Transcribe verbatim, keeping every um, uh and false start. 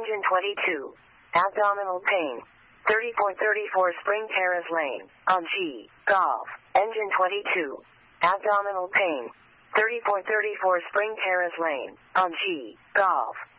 Engine twenty-two. Abdominal pain. thirty-four thirty-four Spring Terrace Lane, on G, Golf. Engine twenty-two. Abdominal pain. thirty-four thirty-four Spring Terrace Lane, on G, Golf.